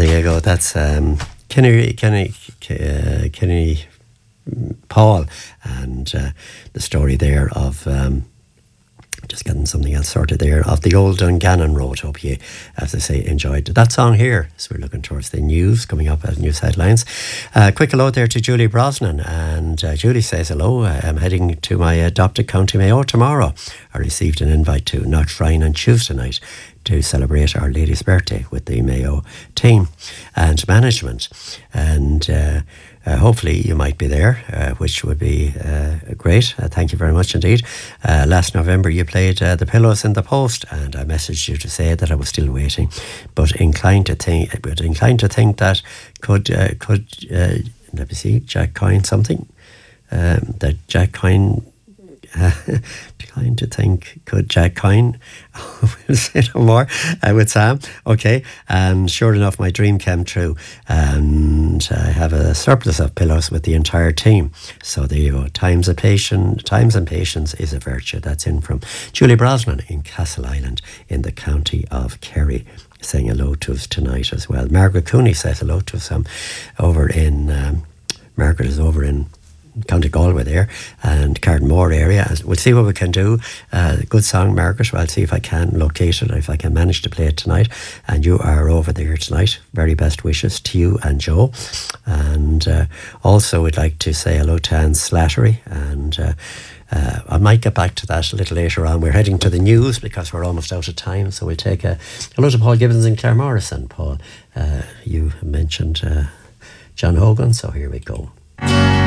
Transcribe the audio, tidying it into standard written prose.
there you go. That's Kenny Paul, and the story there of just getting something else sorted there of the old Dungannon Road. Hope you, as I say, enjoyed that song here. So we're looking towards the news coming up as news headlines. Quick hello there to Julie Brosnan, and Julie says hello. I'm heading to my adopted County Mayo tomorrow. I received an invite to Knott Shrine on Tuesday night to celebrate Our Lady's birthday with the Mayo team and management, and hopefully you might be there, which would be great. Thank you very much indeed. Last November you played The Pillows in the Post, and I messaged you to say that I was still waiting, but inclined to think that could let me see, Jack Coyne something, that Jack Coyne declined to think, could Jack Coyne we'll say no more with Sam. Okay, and sure enough my dream came true, and I have a surplus of pillows with the entire team. So there you go. Times and patience is a virtue. That's in from Julie Brosnan in Castleisland in the county of Kerry, saying hello to us tonight as well. Margaret Cooney says hello to us over in Margaret is over in County Galway there and Cardmore area. We'll see what we can do. Good song, Margaret. I'll see if I can locate it, if I can manage to play it tonight. And you are over there tonight. Very best wishes to you and Joe. And also we'd like to say hello to Anne Slattery, and I might get back to that a little later on. We're heading to the news because we're almost out of time, so we'll take a hello to Paul Gibbons and Claire Morrison. Paul, you mentioned John Hogan, so here we go.